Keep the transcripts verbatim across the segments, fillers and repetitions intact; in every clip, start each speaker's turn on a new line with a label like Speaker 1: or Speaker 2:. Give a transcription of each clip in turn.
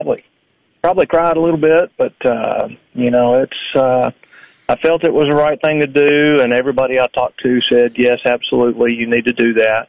Speaker 1: probably, probably cried a little bit, but, uh, you know, it's, uh, I felt it was the right thing to do, and everybody I talked to said, yes, absolutely, you need to do that.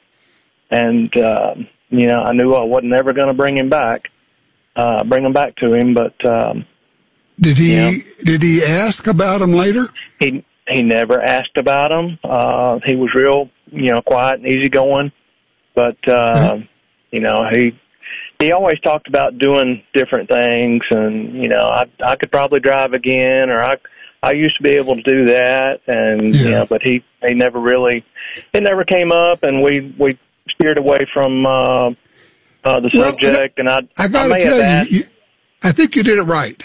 Speaker 1: And, um, you know, I knew I wasn't ever going to bring him back, uh, bring him back to him, but, um,
Speaker 2: did he,
Speaker 1: you know,
Speaker 2: did he ask about him later?
Speaker 1: He, he never asked about him. Uh, he was real, you know, quiet and easygoing, but, uh,
Speaker 2: yeah.
Speaker 1: you know, he, he always talked about doing different things, and, you know, I, I could probably drive again, or I, I used to be able to do that, and,
Speaker 2: yeah.
Speaker 1: you know, but he, he never really, it never came up, and we, we steered away from, uh, uh, the
Speaker 2: well,
Speaker 1: subject, and I,
Speaker 2: I gotta
Speaker 1: I may
Speaker 2: tell
Speaker 1: have asked,
Speaker 2: you, you, I think you did it right.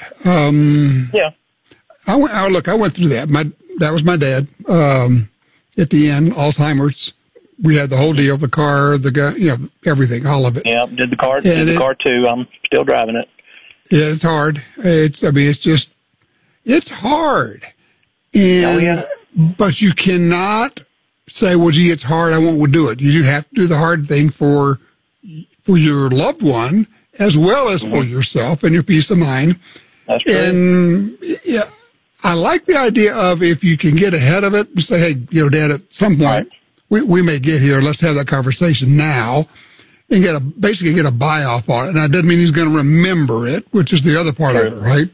Speaker 2: Um,
Speaker 1: yeah.
Speaker 2: I went, oh, look, I went through that. My, that was my dad. Um, at the end, Alzheimer's. We had the whole deal, the car, the guy, you know, everything, all of it.
Speaker 1: Yeah, did the car, did
Speaker 2: and
Speaker 1: the
Speaker 2: it,
Speaker 1: car too. I'm still driving it.
Speaker 2: Yeah, it's hard. It's, I mean, it's just, it's hard. And,
Speaker 1: oh, yeah.
Speaker 2: but you cannot say, well, gee, it's hard, I won't do it. You have to do the hard thing for, for your loved one, as well as mm-hmm. for yourself and your peace of mind.
Speaker 1: That's true.
Speaker 2: And, yeah, I like the idea of if you can get ahead of it and say, hey, you know, Dad, at some point, right. we, we may get here, let's have that conversation now, and get a, basically get a buy-off on it. And that doesn't mean he's going to remember it, which is the other part
Speaker 1: True.
Speaker 2: of it, right?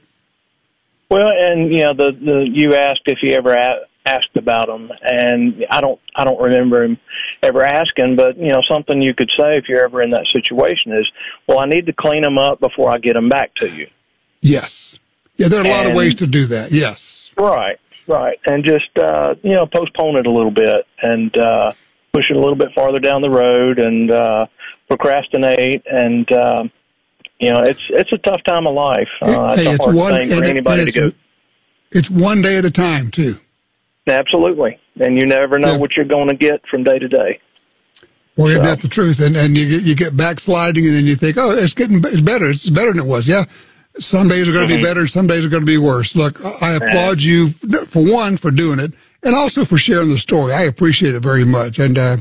Speaker 1: Well, and, you know, the, the, you asked if he ever a- asked about him, and I don't, I don't remember him ever asking, but, you know, something you could say if you're ever in that situation is, well, I need to clean him up before I get him back to you.
Speaker 2: Yes. Yeah, there are a lot
Speaker 1: and,
Speaker 2: of ways to do that, yes.
Speaker 1: Right, right. And just, uh, you know, postpone it a little bit and uh, push it a little bit farther down the road and uh, procrastinate. And, uh, you know, it's it's a tough time of life. Uh,
Speaker 2: hey,
Speaker 1: it's a
Speaker 2: it's
Speaker 1: hard
Speaker 2: one,
Speaker 1: thing for
Speaker 2: and
Speaker 1: anybody
Speaker 2: and
Speaker 1: to go.
Speaker 2: It's one day at a time, too.
Speaker 1: Absolutely. And you never know
Speaker 2: yeah.
Speaker 1: what you're going to get from day to day.
Speaker 2: Well,
Speaker 1: so.
Speaker 2: isn't that the truth? And and you get, you get backsliding, and then you think, oh, it's getting it's better. It's better than it was. Yeah. Some days are going to mm-hmm. be better. Some days are going to be worse. Look, I applaud you, for one, for doing it, and also for sharing the story. I appreciate it very much. And, uh,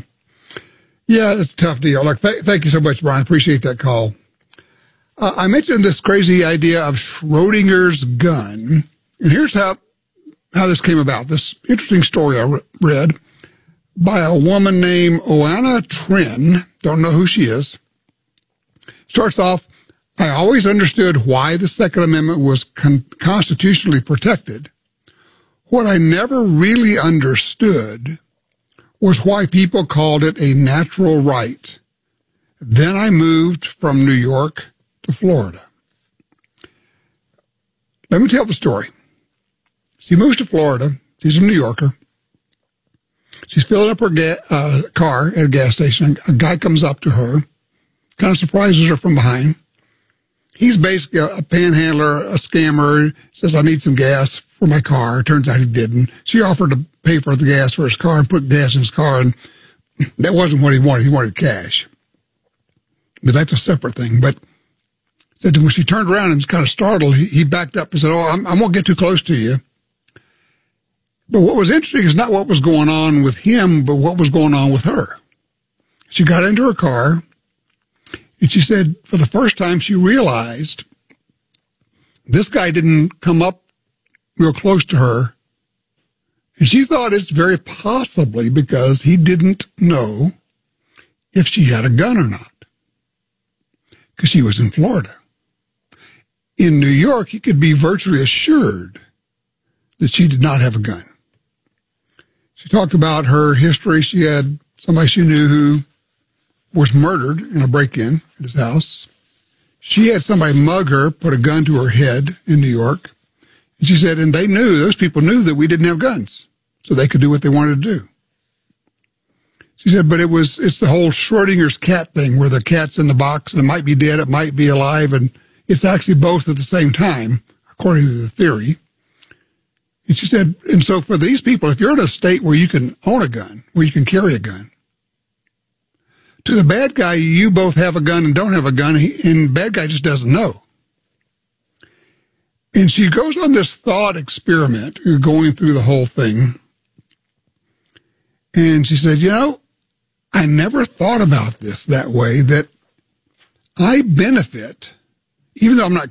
Speaker 2: yeah, it's a tough deal. Look, th- thank you so much, Brian. Appreciate that call. Uh, I mentioned this crazy idea of Schrodinger's gun. And here's how, how this came about. This interesting story I re- read by a woman named Oana Trin. Don't know who she is. Starts off, I always understood why the Second Amendment was con- constitutionally protected. What I never really understood was why people called it a natural right. Then I moved from New York to Florida. Let me tell the story. She moves to Florida. She's a New Yorker. She's filling up her ga- uh, car at a gas station. A guy comes up to her, kind of surprises her from behind. He's basically a, a panhandler, a scammer, says, I need some gas for my car. Turns out he didn't. She offered to pay for the gas for his car and put gas in his car, and that wasn't what he wanted. He wanted cash. But that's a separate thing. But said when she turned around and was kind of startled, he, he backed up and said, oh, I'm, I won't get too close to you. But what was interesting is not what was going on with him, but what was going on with her. She got into her car, and she said for the first time she realized this guy didn't come up real close to her. And she thought it's very possibly because he didn't know if she had a gun or not. Because she was in Florida. In New York, he could be virtually assured that she did not have a gun. She talked about her history. She had somebody she knew who was murdered in a break-in at his house. She had somebody mug her, put a gun to her head in New York. And she said, and they knew, those people knew that we didn't have guns, so they could do what they wanted to do. She said, but it was, it's the whole Schrodinger's cat thing where the cat's in the box and it might be dead, it might be alive, and it's actually both at the same time, according to the theory. And she said, and so for these people, if you're in a state where you can own a gun, where you can carry a gun, to the bad guy, you both have a gun and don't have a gun, and the bad guy just doesn't know. And she goes on this thought experiment, going through the whole thing. And she said, you know, I never thought about this that way, that I benefit even though I'm not